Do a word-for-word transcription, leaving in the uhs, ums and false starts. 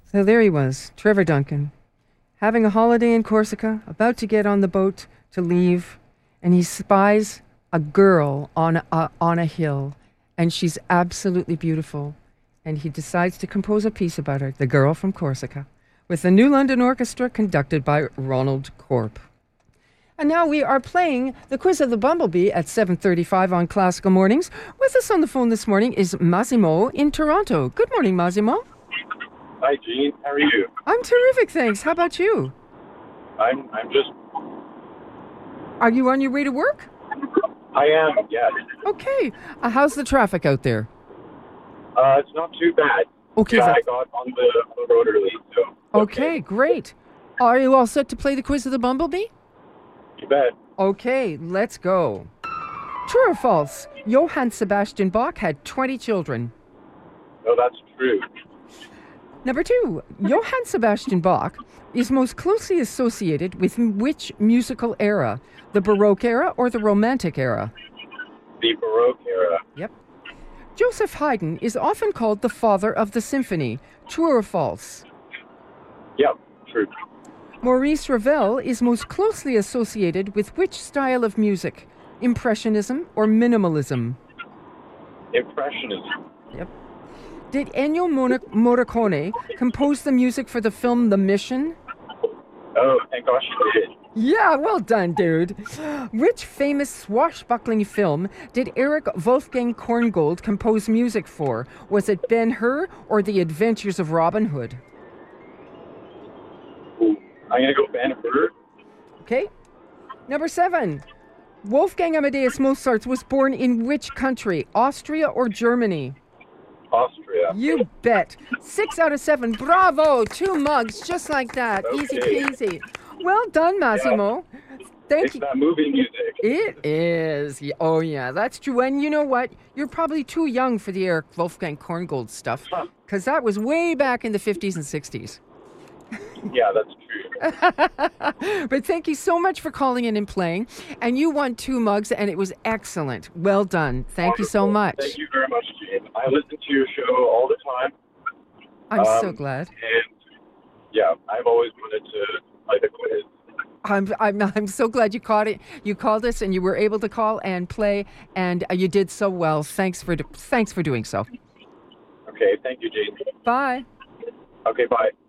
So there he was, Trevor Duncan, having a holiday in Corsica, about to get on the boat to leave, and he spies a girl on a, on a hill, and she's absolutely beautiful. And he decides to compose a piece about her, The Girl from Corsica, with the New London Orchestra conducted by Ronald Corp. And now we are playing the Quiz of the Bumblebee at seven thirty-five on Classical Mornings. With us on the phone this morning is Massimo in Toronto. Good morning, Massimo. Hi, Jean. How are you? I'm terrific, thanks. How about you? I'm I'm just... Are you on your way to work? I am, yes. Okay. Uh, how's the traffic out there? Uh, it's not too bad. Okay. Yeah, so- I got on the, on the road early, so... okay, great. Are you all set to play the Quiz of the Bumblebee? You bet. Okay, let's go. True or false? Johann Sebastian Bach had twenty children. No, that's true. Number two, Johann Sebastian Bach is most closely associated with which musical era? The Baroque era or the Romantic era? The Baroque era. Yep. Joseph Haydn is often called the father of the symphony. True or false? Yep, true. Maurice Ravel is most closely associated with which style of music? Impressionism or minimalism? Impressionism. Yep. Did Ennio Morricone compose the music for the film The Mission? Oh, thank gosh you did. Yeah, well done, dude. Which famous swashbuckling film did Erich Wolfgang Korngold compose music for? Was it Ben-Hur or The Adventures of Robin Hood? Ooh, I'm going to go Ben-Hur. Okay. Number seven. Wolfgang Amadeus Mozart was born in which country? Austria or Germany? Austria. You bet. Six out of seven. Bravo. Two mugs, just like that. Okay. Easy peasy. Well done, Massimo. Yeah. Thank It's you. that movie music. It is. Yeah, oh, yeah, that's true. And you know what? You're probably too young for the Erich Wolfgang Korngold stuff, because that was way back in the fifties and sixties. Yeah, that's true. But thank you so much for calling in and playing. And you won two mugs, and it was excellent. Well done. Thank Wonderful. you so much. Thank you very much, Jean. I listen to your show all the time. I'm Um, so glad. And, yeah, I've always wanted to play the quiz. I'm, I'm I'm so glad you caught it. You called us, and you were able to call and play, and uh, you did so well. Thanks for thanks for doing so. Okay, thank you, Jean. Bye. Okay, bye.